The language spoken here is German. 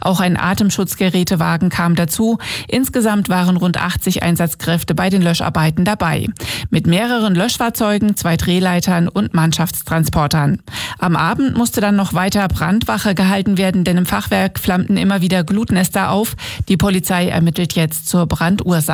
Auch ein Atemschutzgerätewagen kam dazu. Insgesamt waren rund 80 Einsatzkräfte bei den Löscharbeiten dabei. Mit mehreren Löschfahrzeugen, 2 Drehleitern und Mannschaftstransportern. Am Abend musste dann noch weiter Brandwache gehalten werden, denn im Fachwerk flammten immer wieder Glutnester auf. Die Polizei ermittelt jetzt zur Brandursache.